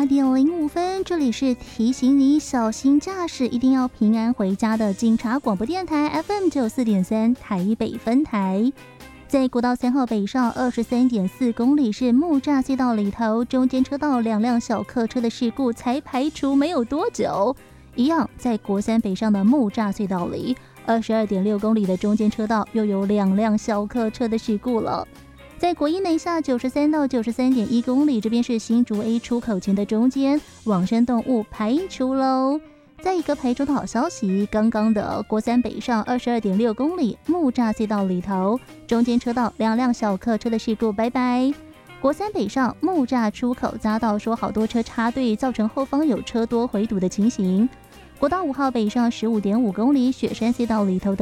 8点05分，这里是提醒你小心驾驶，一定要平安回家的警察广播电台 FM94.3台北分台。在国道3号北上23.4公里是木栅隧道里头，中间车道2辆小客车的事故才排除没有多久，一样在国3北上的木栅隧道里，22.6公里的中间车道又有2辆小客车的事故了。在国一南下93到93.1公里，这边是新竹 A 出口前的中间往生动物排除喽。再一个排除的好消息，刚刚的国3北上22.6公里木栅隧道里头，中间车道2辆小客车的事故拜拜。国3北上木栅出口匝道说好多车插队，造成后方有车多回堵的情形。国道5号北上15.5公里雪山隧道里头的